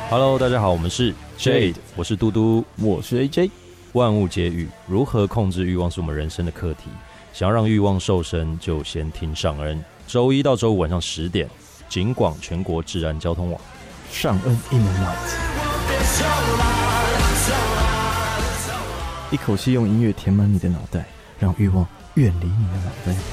Hello， 大家好，我们是 Jade， 我是嘟嘟， 我是 AJ。 万物皆欲，如何控制欲望是我们人生的课题。想要让欲望瘦身，就先听上恩。周一到周五晚上10点，警广全国治安交通网。 上恩 in the night， 一口气用音乐填满你的脑袋，让欲望远离你的脑袋。